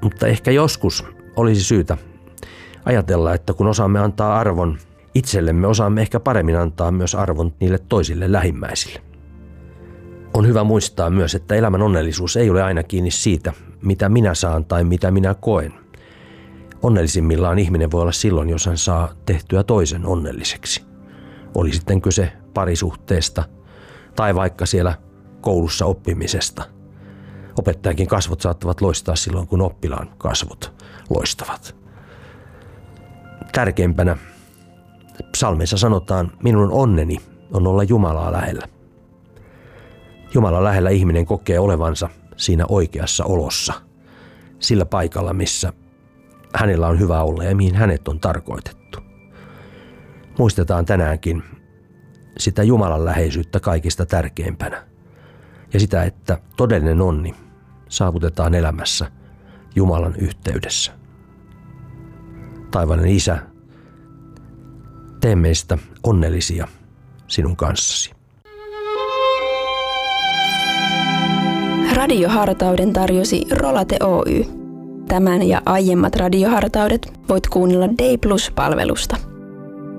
Mutta ehkä joskus olisi syytä ajatella, että kun osaamme antaa arvon itsellemme, osaamme ehkä paremmin antaa myös arvon niille toisille lähimmäisille. On hyvä muistaa myös, että elämän onnellisuus ei ole aina kiinni siitä, mitä minä saan tai mitä minä koen. Onnellisimmillaan ihminen voi olla silloin, jos hän saa tehtyä toisen onnelliseksi. Oli sitten kyse parisuhteesta tai vaikka siellä koulussa oppimisesta. Opettajankin kasvot saattavat loistaa silloin, kun oppilaan kasvot loistavat. Tärkeimpänä psalmeissa sanotaan, minun onneni on olla Jumalaa lähellä. Jumalan lähellä ihminen kokee olevansa siinä oikeassa olossa, sillä paikalla, missä hänellä on hyvä olla ja mihin hänet on tarkoitettu. Muistetaan tänäänkin sitä Jumalan läheisyyttä kaikista tärkeimpänä ja sitä, että todellinen onni saavutetaan elämässä Jumalan yhteydessä. Taivaallinen Isä, tee meistä onnellisia sinun kanssasi. Radiohartauden tarjosi Rolate Oy. Tämän ja aiemmat radiohartaudet voit kuunnella Day Plus-palvelusta.